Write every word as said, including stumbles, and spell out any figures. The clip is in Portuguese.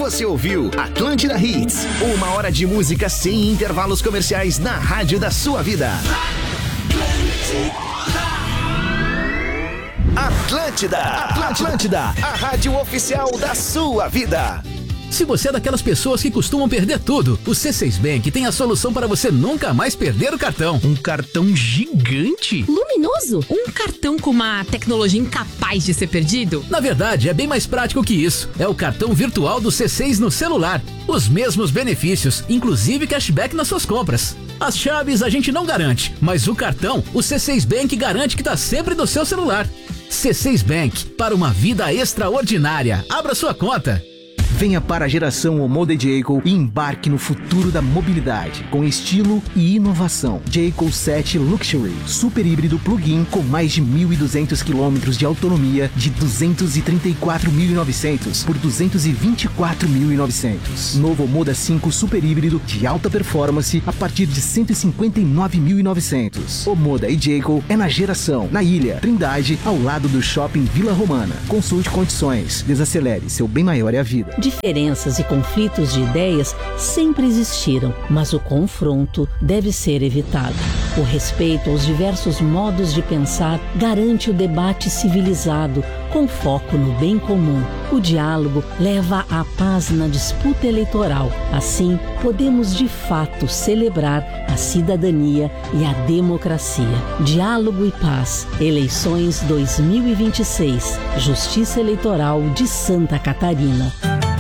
Você ouviu Atlântida Hits, uma hora de música sem intervalos comerciais na rádio da sua vida. Atlântida, Atlântida, Atlântida, a rádio oficial da sua vida. Se você é daquelas pessoas que costumam perder tudo, o C seis Bank tem a solução para você nunca mais perder o cartão. Um cartão gigante? Luminoso? Um cartão com uma tecnologia incapaz de ser perdido? Na verdade, é bem mais prático que isso. É o cartão virtual do C seis no celular. Os mesmos benefícios, inclusive cashback nas suas compras. As chaves a gente não garante, mas o cartão, o C seis Bank garante que está sempre no seu celular. C seis Bank, para uma vida extraordinária. Abra sua conta. Venha para a geração Omoda Jayco e embarque no futuro da mobilidade, com estilo e inovação. Jayco sete Luxury, super híbrido plug-in com mais de mil e duzentos quilômetros de autonomia de duzentos e trinta e quatro mil e novecentos por duzentos e vinte e quatro mil e novecentos. Novo Omoda cinco super híbrido de alta performance a partir de cento e cinquenta e nove mil e novecentos. Omoda e Jayco é na geração, na Ilha, Trindade, ao lado do Shopping Vila Romana. Consulte condições. Desacelere, seu bem maior é a vida. Diferenças e conflitos de ideias sempre existiram, mas o confronto deve ser evitado. O respeito aos diversos modos de pensar garante o debate civilizado, com foco no bem comum. O diálogo leva à paz na disputa eleitoral. Assim, podemos de fato celebrar a cidadania e a democracia. Diálogo e paz. Eleições dois mil e vinte e seis. Justiça Eleitoral de Santa Catarina.